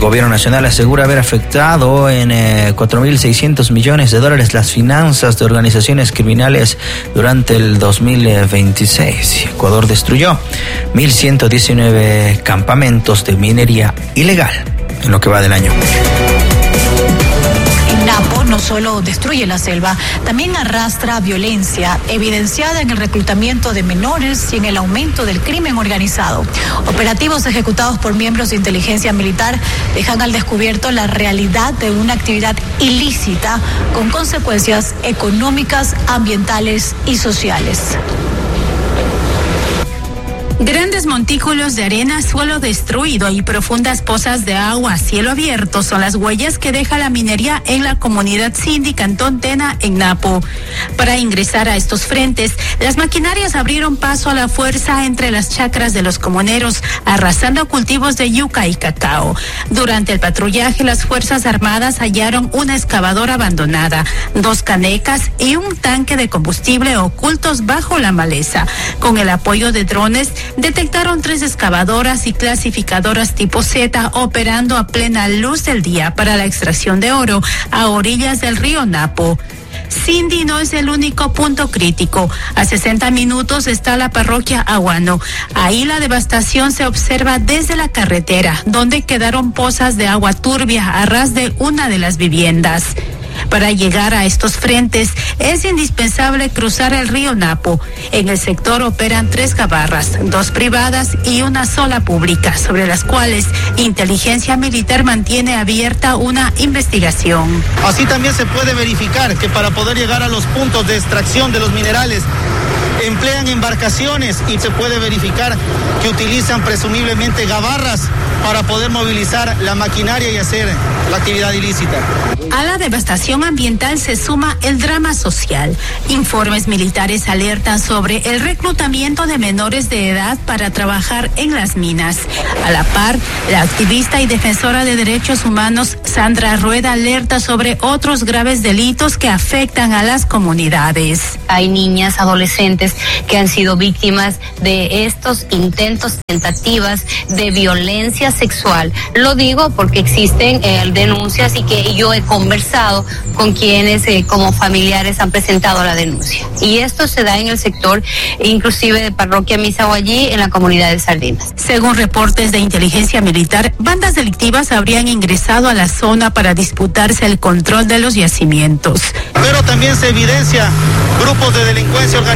gobierno nacional asegura haber afectado en 4.600 millones de dólares las finanzas de organizaciones criminales durante el 2026. Ecuador destruyó 1.119 campamentos de minería ilegal en lo que va del año. Napo no solo destruye la selva, también arrastra violencia evidenciada en el reclutamiento de menores y en el aumento del crimen organizado. Operativos ejecutados por miembros de inteligencia militar dejan al descubierto la realidad de una actividad ilícita con consecuencias económicas, ambientales y sociales. Grandes montículos de arena, suelo destruido y profundas pozas de agua a cielo abierto son las huellas que deja la minería en la comunidad Sindi, Cantón Tena, en Napo. Para ingresar a estos frentes, las maquinarias abrieron paso a la fuerza entre las chacras de los comuneros, arrasando cultivos de yuca y cacao. Durante el patrullaje, las Fuerzas Armadas hallaron una excavadora abandonada, 2 canecas y un tanque de combustible ocultos bajo la maleza. Con el apoyo de drones, detectaron 3 excavadoras y clasificadoras tipo Z operando a plena luz del día para la extracción de oro a orillas del río Napo. Sindi no es el único punto crítico. A 60 minutos está la parroquia Aguano. Ahí la devastación se observa desde la carretera, donde quedaron pozas de agua turbia a ras de una de las viviendas. Para llegar a estos frentes es indispensable cruzar el río Napo. En el sector operan 3 gabarras, 2 privadas y una sola pública, sobre las cuales Inteligencia Militar mantiene abierta una investigación. Así también se puede verificar que para poder llegar a los puntos de extracción de los minerales emplean embarcaciones y se puede verificar que utilizan presumiblemente gabarras para poder movilizar la maquinaria y hacer la actividad ilícita. A la devastación ambiental se suma el drama social. Informes militares alertan sobre el reclutamiento de menores de edad para trabajar en las minas. A la par, la activista y defensora de derechos humanos Sandra Rueda alerta sobre otros graves delitos que afectan a las comunidades. Hay niñas, adolescentes que han sido víctimas de estos intentos, tentativas de violencia sexual. Lo digo porque existen denuncias y que yo he conversado con quienes como familiares han presentado la denuncia. Y esto se da en el sector inclusive de Parroquia Misahuallí, en la comunidad de Sardinas. Según reportes de inteligencia militar, bandas delictivas habrían ingresado a la zona para disputarse el control de los yacimientos. Pero también se evidencia grupos de delincuencia organizada